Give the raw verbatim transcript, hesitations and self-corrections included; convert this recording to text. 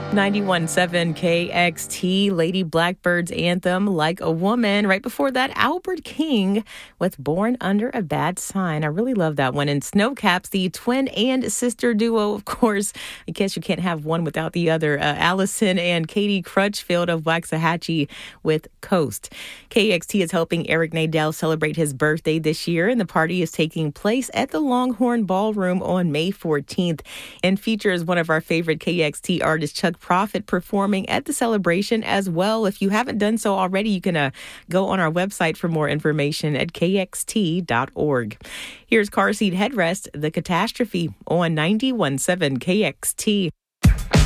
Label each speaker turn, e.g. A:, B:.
A: ninety-one point seven K X T, Lady Blackbird's anthem, Like a Woman. Right before that, Albert King with Born Under a Bad Sign. I really love that one. And Snowcaps, the twin and sister duo, of course. I guess you can't have one without the other. Uh, Allison and Katie Crutchfield of Waxahachie with Coast. K X T is helping Eric Nadel celebrate his birthday this year, and the party is taking place at the Longhorn Ballroom on May fourteenth and features one of our favorite K X T artists, Chuck Prophet, performing at the celebration as well. If you haven't done so already, you can uh, go on our website for more information at k x t dot org. Here's Car Seat Headrest, The Catastrophe on ninety-one point seven K X T.